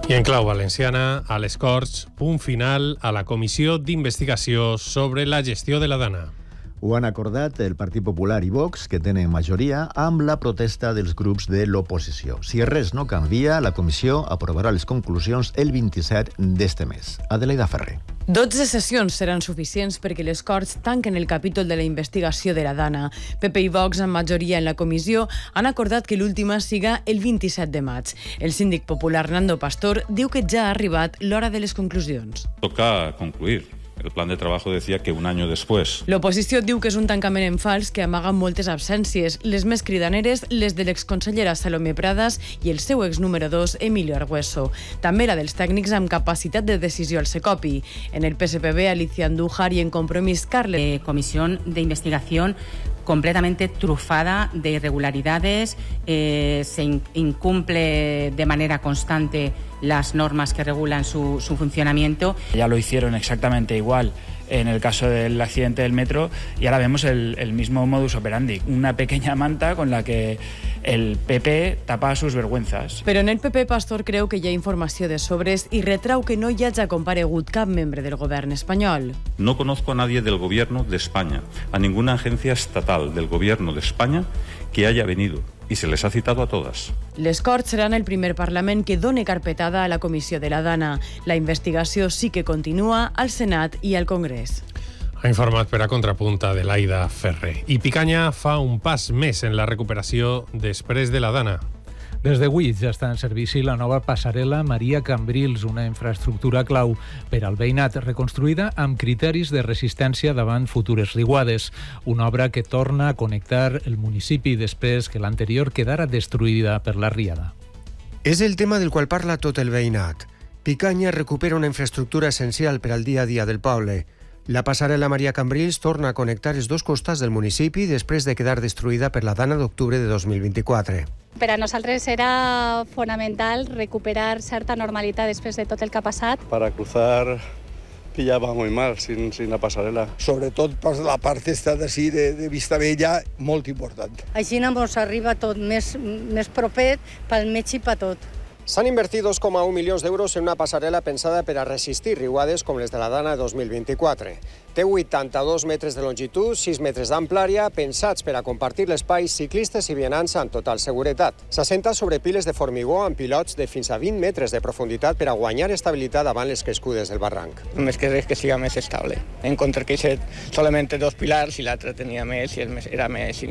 I en clau valenciana, a les Corts, punt final a la comissió d'investigació sobre la gestió de la Dana. Ho han acordat el Partit Popular i Vox, que tenen majoria, amb la protesta dels grups de l'oposició. Si res no canvia, la comissió aprovarà les conclusions el 27 d'este mes. Adelaida Ferrer. 12 sessions seran suficients perquè les Corts tanquen el capítol de la investigació de la Dana. PP i Vox, amb majoria en la comissió, han acordat que l'última siga el 27 de maig. El síndic popular Nando Pastor diu que ja ha arribat l'hora de les conclusions. Toca concluir. El plan de trabajo decía que un año después. L'oposició diu que és un tancament en fals que amaga moltes absències, les més cridaneres, les de l'exconsellera Salomé Pradas i el seu exnúmero 2, Emilio Argüeso. També la dels tècnics amb capacitat de decisió al Secopi. En el PSPB, Alicia Andújar, y en Compromís, Carles. Comisión de investigación completamente trufada de irregularidades, se incumple de manera constante las normas que regulan su funcionamiento. Ya lo hicieron exactamente igual en el caso del accidente del metro y ahora vemos el mismo modus operandi, una pequeña manta con la que el PP tapa sus vergüenzas. Però en el PP, Pastor creu que hi ha informació de sobres i retrau que no hi hagi comparegut cap membre del govern espanyol. No conozco a nadie del gobierno de España, a ninguna agencia estatal del gobierno de España que haya venido. Y se les ha citado a todas. Les Corts seran el primer Parlament que done carpetada a la comissió de la Dana. La investigació sí que continua al Senat i al Congrés. Ha informat per a Contrapunt Adelaida Ferrer. I Picanya fa un pas més en la recuperació després de la Dana. Des d'avui ja està en servici la nova passarel·la Maria Cambrils, una infraestructura clau per al veïnat, reconstruïda amb criteris de resistència davant futures riuades. Una obra que torna a connectar el municipi després que l'anterior quedara destruïda per la riada. És el tema del qual parla tot el veïnat. Picanya recupera una infraestructura essencial per al dia a dia del poble. La passarel·la Maria Cambrils torna a connectar els dos costats del municipi després de quedar destruïda per la Dana d'octubre de 2024. Per a nosaltres era fonamental recuperar certa normalitat després de tot el que ha passat. Para cruzar pillaba muy mal sin la pasarela. Sobretot per la part esta d'ací de Vistabella, molt important. Així ens arriba tot més proper pel metge i per tot. S'han invertit 2,1 milions d'euros en una passarel·la pensada per a resistir riuades com les de la Dana 2024. Té 82 metres de longitud, 6 metres d'amplària, pensats per a compartir l'espai ciclistes i vianants amb total seguretat. S'assenta sobre piles de formigó amb pilots de fins a 20 metres de profunditat per a guanyar estabilitat davant les crescudes del barranc. Més que res que siga més estable. En contra que solament 2 pilars i l'altre tenia més i era més